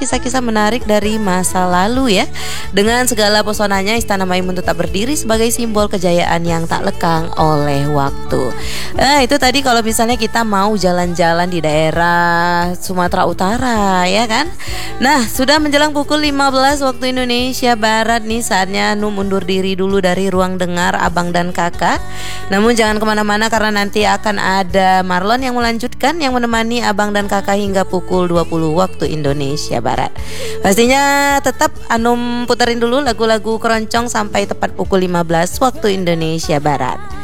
kisah-kisah menarik dari masa lalu ya. Dengan segala pesonanya, Istana Maimun tetap berdiri sebagai simbol kejayaan yang tak lekang oleh waktu. Itu tadi kalau misalnya kita mau jalan-jalan di daerah Sumatera Utara ya kan. Nah, sudah menjelang pukul 15 waktu Indonesia Barat nih, saatnya Nu mundur diri dulu dari ruang dengar Abang dan Kakak. Namun jangan kemana-mana karena nanti akan ada Marlon yang melanjutkan, yang menemani Abang dan Kakak hingga pukul 20 waktu Indonesia Barat. Pastinya tetap Anum puterin dulu lagu-lagu keroncong sampai tepat pukul 15 waktu Indonesia Barat.